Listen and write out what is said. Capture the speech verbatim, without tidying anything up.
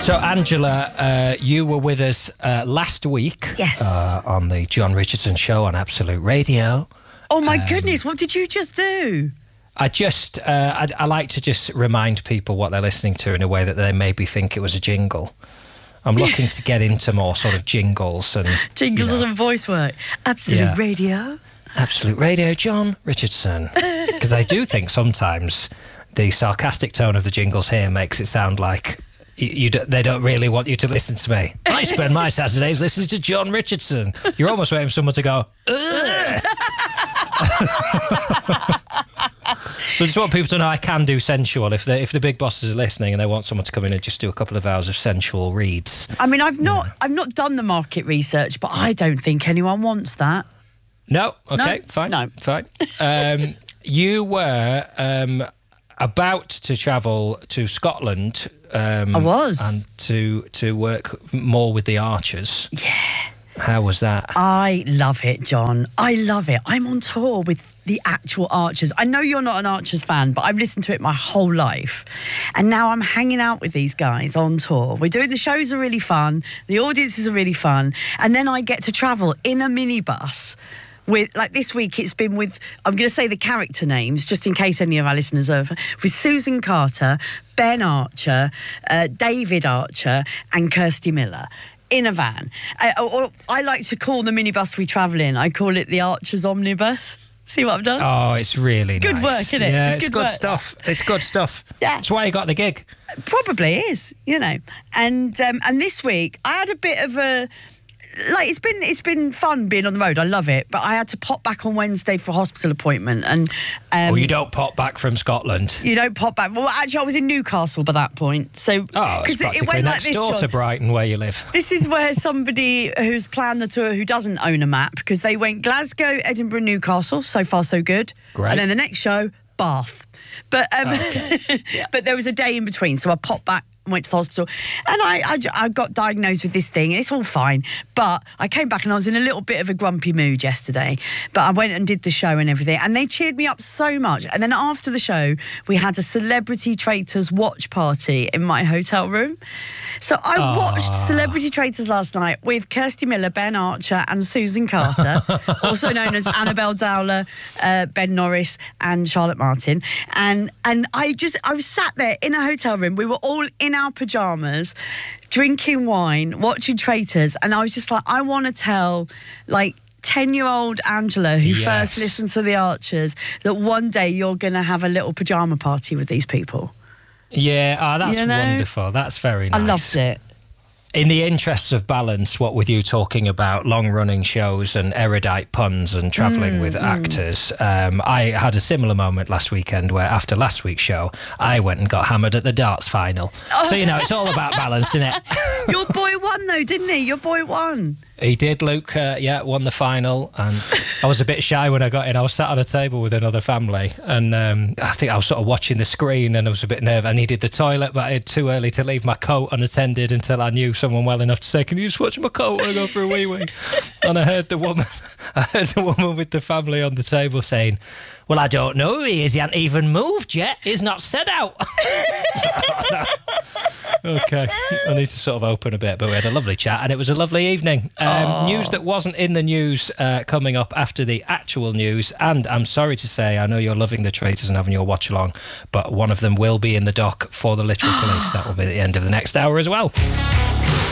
So, Angela, uh, you were with us uh, last week. Yes. Uh, on the John Richardson Show on Absolute Radio. Oh, my Um, goodness, what did you just do? I just, uh, I, I like to just remind people what they're listening to in a way that they maybe think it was a jingle. I'm looking to get into more sort of jingles and... Jingles you know, and voice work. Absolute Yeah. Radio. Absolute Radio, John Richardson. Because I do think sometimes the sarcastic tone of the jingles here makes it sound like you, you do, they don't really want you to listen to me. I spend my Saturdays listening to John Richardson. You're almost waiting for someone to go, ugh. So I just want people to know I can do sensual. If the if the big bosses are listening and they want someone to come in and just do a couple of hours of sensual reads. I mean, I've not, I've not done the market research, but I don't think anyone wants that. No? Okay, No? fine. No. Fine. Um, you were um, about to travel to Scotland. Um, I was. And to, to work more with the Archers. Yeah. How was that? I love it, John. I love it. I'm on tour with the actual Archers. I know you're not an Archers fan, but I've listened to it my whole life. And now I'm hanging out with these guys on tour. We're doing, the shows are really fun. The audiences are really fun. And then I get to travel in a minibus with, like this week, it's been with, I'm going to say the character names, just in case any of our listeners are, with Susan Carter, Ben Archer, uh, David Archer, and Kirsty Miller. In a van. I, or, I like to call the minibus we travel in, I call it the Archers Omnibus. See what I've done? Oh, it's really Good nice. work, isn't it? Yeah, It's it's, good good work. stuff. It's good stuff. Yeah. That's why you got the gig. Probably is, you know. And um, and this week I had a bit of a like it's been it's been fun being on the road. I love it, but I had to pop back on Wednesday for a hospital appointment, and um, Well, you don't pop back from Scotland. you don't pop back. Well, actually, I was in Newcastle by that point, so Oh, it's because it, it practically went like next this, door John. to Brighton, where you live. This is where somebody who's planned the tour who doesn't own a map, because they went Glasgow, Edinburgh, Newcastle. So far, so good. Great. And then the next show, Bath. But um, Okay. Yeah. but there was a day in between, so I popped back and went to the hospital, and I, I, I got diagnosed with this thing, and it's all fine. But I came back and I was in a little bit of a grumpy mood yesterday. But I went and did the show and everything, and they cheered me up so much. And then after the show, we had a Celebrity Traitors watch party in my hotel room. So I Aww. watched Celebrity Traitors last night with Kirsty Miller, Ben Archer, and Susan Carter, also known as Annabelle Dowler, uh, Ben Norris, and Charlotte Martin. And and I just I was sat there in a hotel room. We were all in our pajamas, drinking wine, watching Traitors, and I was just like, I want to tell, like, ten-year-old Angela, who Yes. first listened to the Archers, that one day you're going to have a little pajama party with these people. Yeah, oh, that's You know? wonderful. That's very nice. I loved it. In the interests of balance, what with you talking about long-running shows and erudite puns and travelling Mm, with actors, um, I had a similar moment last weekend where after last week's show, I went and got hammered at the darts final. Oh. So, you know, it's all about balance, isn't it? Your boy won, though, didn't he? Your boy won. He did, Luke, uh, yeah, won the final, and I was a bit shy when I got in. I was sat on a table with another family, and um, I think I was sort of watching the screen, and I was a bit nervous. I needed the toilet, but I had too early to leave my coat unattended until I knew someone well enough to say, "Can you just watch my coat when I go for a wee wee?" And I heard the woman, I heard the woman with the family on the table saying, "Well, I don't know. He hasn't even moved yet. He's not set out." Okay, I need to sort of open a bit, but we had a lovely chat and it was a lovely evening. Um, news that wasn't in the news uh, coming up after the actual news, and I'm sorry to say, I know you're loving the Traitors and having your watch along, but one of them will be in the dock for the Literal Police. That will be at the end of the next hour as well.